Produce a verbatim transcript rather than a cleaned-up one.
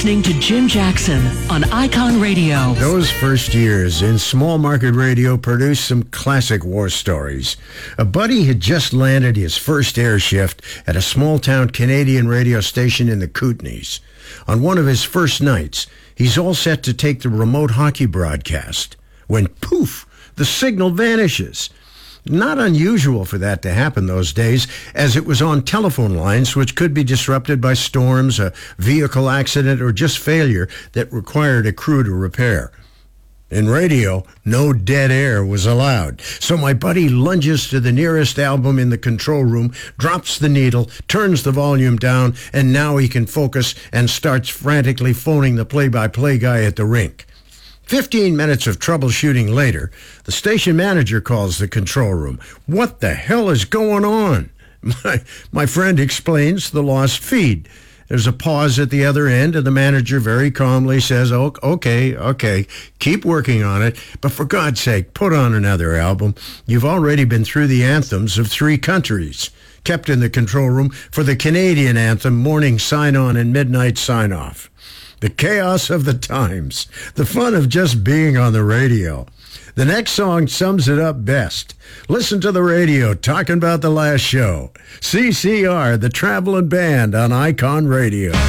Listening to Jim Jackson on Icon Radio. Those first years in small market radio produced some classic war stories. A buddy had just landed his first air shift at a small-town Canadian radio station in the Kootenays. On one of his first nights, he's all set to take the remote hockey broadcast, when poof, the signal vanishes. Not unusual for that to happen those days, as it was on telephone lines which could be disrupted by storms, a vehicle accident, or just failure that required a crew to repair. In radio, no dead air was allowed, so my buddy lunges to the nearest album in the control room, drops the needle, turns the volume down, and now he can focus and starts frantically phoning the play-by-play guy at the rink. Fifteen minutes of troubleshooting later, the station manager calls the control room. What the hell is going on? My, my friend explains the lost feed. There's a pause at the other end, and the manager very calmly says, oh, okay, okay, keep working on it, but for God's sake, put on another album. You've already been through the anthems of three countries. Kept in the control room for the Canadian anthem, morning sign-on and midnight sign-off. The chaos of the times, the fun of just being on the radio. The next song sums it up best. Listen to the radio talking about the last show. C C R, the Traveling Band on Icon Radio.